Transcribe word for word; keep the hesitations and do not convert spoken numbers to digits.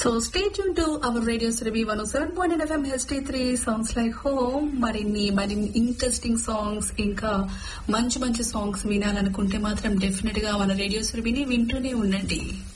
So stay tune to our radio Surabhi one oh seven point FM H T three sounds like home. మరిన్ని మరిన్ని interesting songs ఇంకా మంచి మంచి songs వినాలనుకుంటే మాత్రం definite గా మన రేడియో సురభిని వింటూనే ఉండండి.